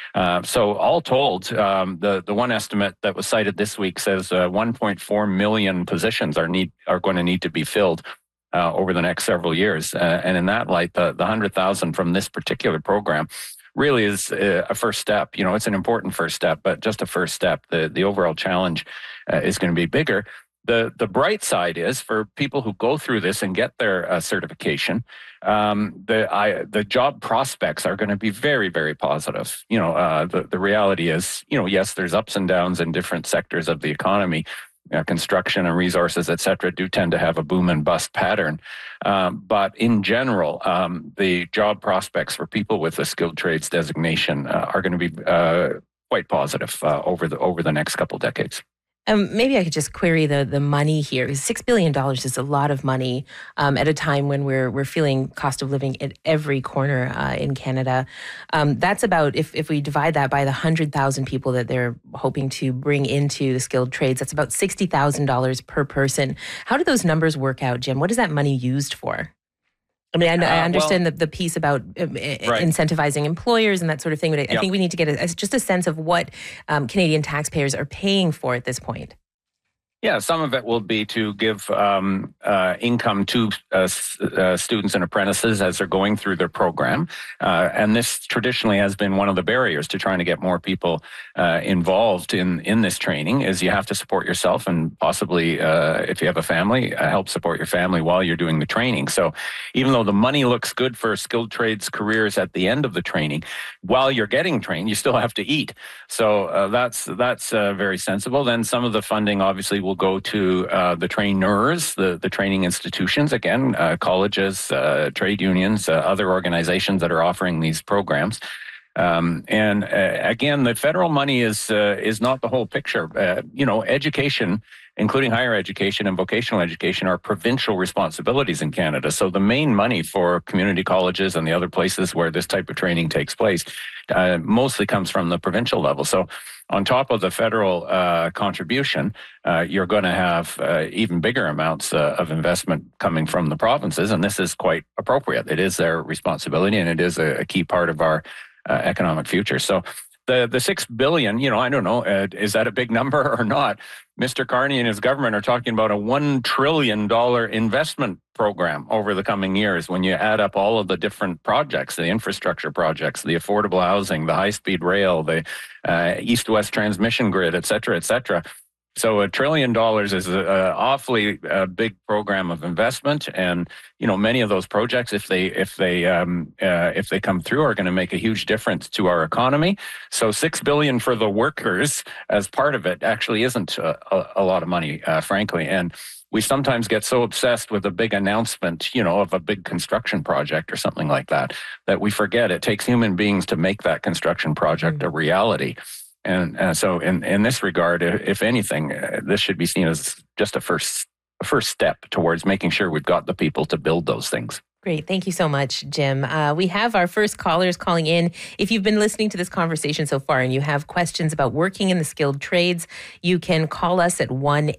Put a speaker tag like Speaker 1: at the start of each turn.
Speaker 1: So all told, the one estimate that was cited this week says 1.4 million positions are going to need to be filled over the next several years. And in that light, the 100,000 from this particular program really is a first step. It's an important first step, but just a first step. The overall challenge is going to be bigger. The bright side is for people who go through this and get their certification, the job prospects are going to be very, very positive. The reality is, yes, there's ups and downs in different sectors of the economy. Construction and resources, et cetera, do tend to have a boom and bust pattern. But in general, the job prospects for people with a skilled trades designation are going to be quite positive over the next couple of decades.
Speaker 2: Maybe I could just query the money here. $6 billion is a lot of money at a time when we're feeling cost of living at every corner in Canada. That's about, if we divide that by the 100,000 people that they're hoping to bring into the skilled trades, that's about $60,000 per person. How do those numbers work out, Jim? What is that money used for? I mean, I understand the piece about incentivizing employers and that sort of thing, but I think we need to get just a sense of what Canadian taxpayers are paying for at this point.
Speaker 1: Yeah, some of it will be to give income to students and apprentices as they're going through their program. And this traditionally has been one of the barriers to trying to get more people involved in this training, is you have to support yourself and possibly, if you have a family, help support your family while you're doing the training. So even though the money looks good for skilled trades careers at the end of the training, while you're getting trained, you still have to eat. So that's very sensible. Then some of the funding obviously will go to the trainers, the training institutions, again, colleges, trade unions, other organizations that are offering these programs. And again, the federal money is not the whole picture. Education, including higher education and vocational education, are provincial responsibilities in Canada. So the main money for community colleges and the other places where this type of training takes place mostly comes from the provincial level. So on top of the federal contribution, you're going to have even bigger amounts of investment coming from the provinces, and this is quite appropriate. It is their responsibility, and it is a key part of our economic future. So the $6 billion, I don't know, is that a big number or not? Mr. Carney and his government are talking about a $1 trillion investment program over the coming years. When you add up all of the different projects, the infrastructure projects, the affordable housing, the high-speed rail, the east-west transmission grid, et cetera, et cetera. So $1 trillion is an awfully big program of investment, and many of those projects, if they come through, are going to make a huge difference to our economy. So $6 billion for the workers as part of it actually isn't a lot of money, frankly. And we sometimes get so obsessed with a big announcement, of a big construction project or something like that, that we forget it takes human beings to make that construction project a reality. And so in this regard, if anything, this should be seen as just a first step towards making sure we've got the people to build those things.
Speaker 2: Great. Thank you so much, Jim. We have our first callers calling in. If you've been listening to this conversation so far and you have questions about working in the skilled trades, you can call us at